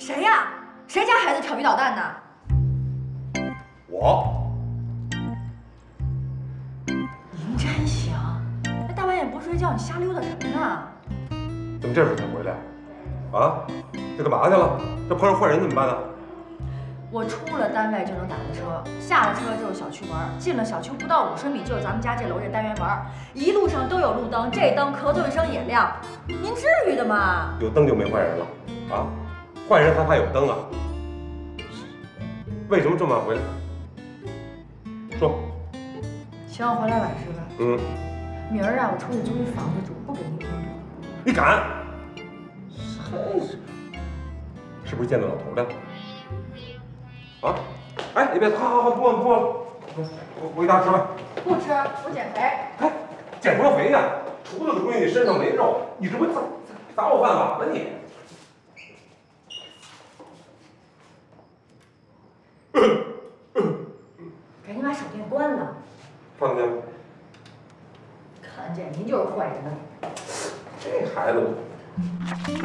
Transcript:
谁呀？谁家孩子调皮捣蛋呢？ 我。 林真行，那大半夜不睡觉，你瞎溜达什么呢？ 怎么这时候才回来？啊？这干嘛去了？这碰上坏人怎么办呢？ 我出了单位就能打的车，下了车就是小区门，进了小区不到50米就是咱们家这楼这单元门，一路上都有路灯，这灯咳嗽一声也亮，您至于的吗？ 有灯就没坏人了啊？坏人还怕有灯啊？为什么这么晚回来？说。 希望回来晚是吧？ 嗯。 明儿啊，我出去租一房子住，不给您工作。 你敢？是不是见到老头了？啊！哎，你别，好，不了，我回家吃饭。 不吃，我减肥。 哎，减什么肥呀？厨子的闺女身上没肉，你这不砸我饭碗了你？ 赶紧把手电关了。 看得见吗？ 看见，您就是坏人。 这孩子。